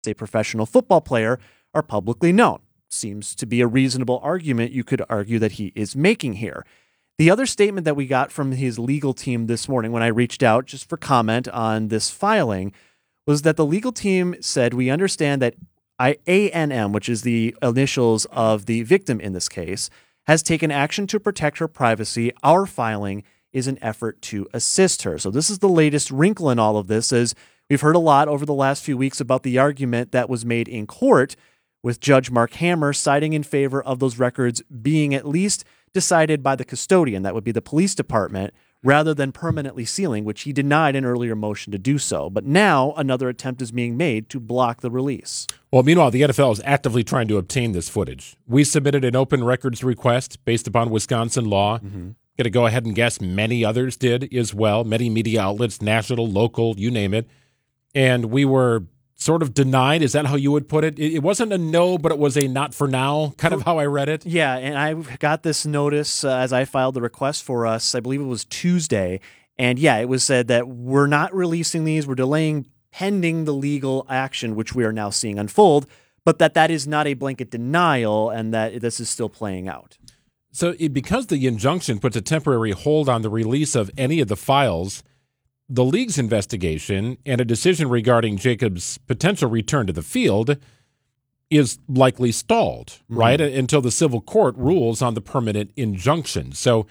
a professional football player are publicly known. Seems to be a reasonable argument you could argue that he is making here. The other statement that we got from his legal team this morning when I reached out just for comment on this filing was that the legal team said, we understand that ANM, which is the initials of the victim in this case, has taken action to protect her privacy. Our filing is an effort to assist her. So this is the latest wrinkle in all of this, as we've heard a lot over the last few weeks about the argument that was made in court with Judge Mark Hammer citing in favor of those records being at least decided by the custodian, that would be the police department, rather than permanently sealing, which he denied an earlier motion to do so. But now another attempt is being made to block the release. Well, meanwhile, the NFL is actively trying to obtain this footage. We submitted an open records request based upon Wisconsin law. Going to go ahead and guess many others did as well, many media outlets, national, local, you name it. And we were sort of denied. Is that how you would put it? It wasn't a no, but it was a not for now, kind of how I read it. Yeah, and I got this notice as I filed the request for us, I believe it was Tuesday. And yeah, it was said that we're not releasing these, we're delaying pending the legal action, which we are now seeing unfold, but that is not a blanket denial and that this is still playing out. So because the injunction puts a temporary hold on the release of any of the files, the league's investigation and a decision regarding Jacobs' potential return to the field is likely stalled, right, until the civil court rules on the permanent injunction. So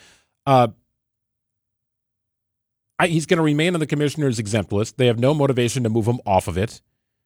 he's going to remain on the commissioner's exempt list. They have no motivation to move him off of it.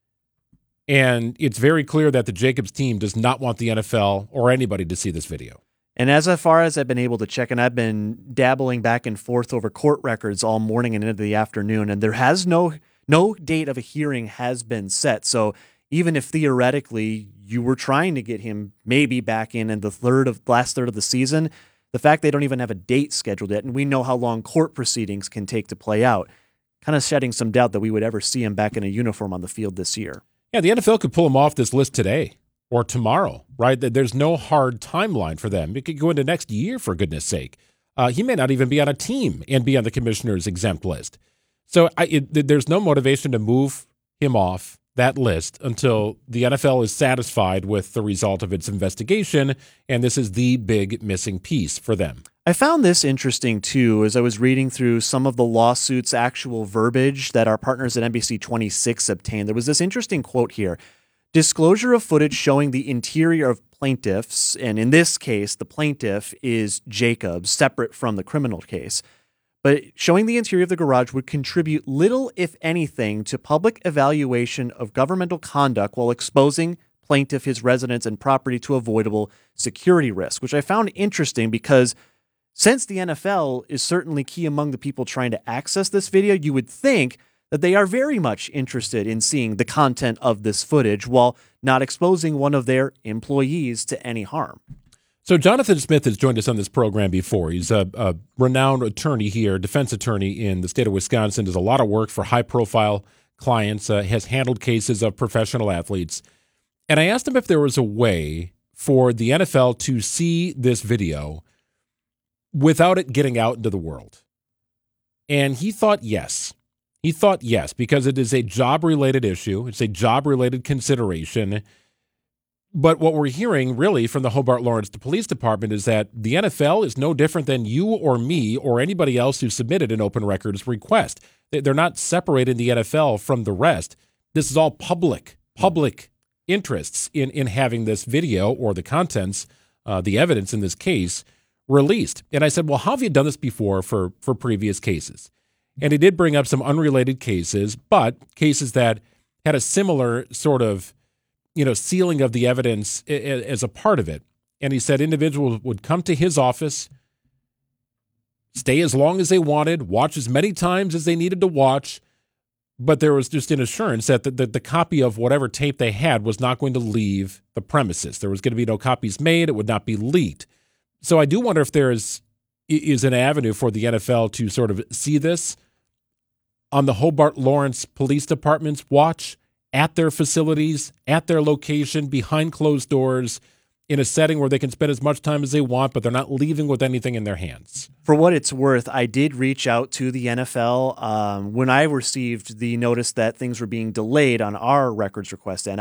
And it's very clear that the Jacobs team does not want the NFL or anybody to see this video. And as far as I've been able to check, and I've been dabbling back and forth over court records all morning and into the afternoon, and there has no date of a hearing has been set. So even if theoretically you were trying to get him maybe back in the last third of the season, the fact they don't even have a date scheduled yet, and we know how long court proceedings can take to play out, kind of shedding some doubt that we would ever see him back in a uniform on the field this year. Yeah, the NFL could pull him off this list today or tomorrow, right? There's no hard timeline for them. It could go into next year, for goodness sake. He may not even be on a team and be on the commissioner's exempt list. So there's no motivation to move him off that list until the NFL is satisfied with the result of its investigation, and this is the big missing piece for them. I found this interesting, too, as I was reading through some of the lawsuit's actual verbiage that our partners at NBC 26 obtained. There was this interesting quote here. Disclosure of footage showing the interior of plaintiffs, and in this case, the plaintiff is Jacobs, separate from the criminal case. But showing the interior of the garage would contribute little, if anything, to public evaluation of governmental conduct while exposing plaintiff, his residence, and property to avoidable security risk, which I found interesting because since the NFL is certainly key among the people trying to access this video, you would think that they are very much interested in seeing the content of this footage while not exposing one of their employees to any harm. So Jonathan Smith has joined us on this program before. He's a renowned attorney here, defense attorney in the state of Wisconsin, does a lot of work for high-profile clients, has handled cases of professional athletes. And I asked him if there was a way for the NFL to see this video without it getting out into the world. And he thought yes. He thought yes, because it is a job-related issue. It's a job-related consideration. But what we're hearing really from the Hobart Lawrence Police Department is that the NFL is no different than you or me or anybody else who submitted an open records request. They're not separating the NFL from the rest. This is all public interests in having this video or the contents, the evidence in this case, released. And I said, well, how have you done this before for previous cases? And he did bring up some unrelated cases, but cases that had a similar sort of, sealing of the evidence as a part of it. And he said individuals would come to his office, stay as long as they wanted, watch as many times as they needed to watch, but there was just an assurance that the copy of whatever tape they had was not going to leave the premises. There was going to be no copies made. It would not be leaked. So I do wonder if there is an avenue for the NFL to sort of see this on the Hobart Lawrence Police Department's watch, at their facilities, at their location, behind closed doors, in a setting where they can spend as much time as they want, but they're not leaving with anything in their hands. For what it's worth, I did reach out to the NFL when I received the notice that things were being delayed on our records request, and